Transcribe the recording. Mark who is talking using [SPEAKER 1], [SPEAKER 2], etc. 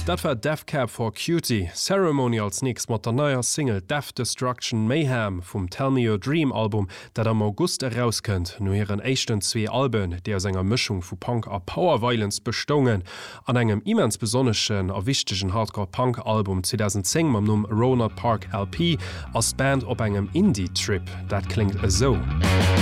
[SPEAKER 1] Dat war Death Cab for Cutie, Ceremony als nächst mat der neuer Single Death Destruction Mayhem vum Tell Me Your Dream Album, dat am August herauskënnt, no hireieren echten 2 Alben, der senger Mischung vu Punk a Power Violence bestungen, an engem immens besonneschen a wichtigen Hardcore-Punk-Album 2010 mam Numm Rohnert Park LP als Band op engem Indie-Trip. Dat klingt so.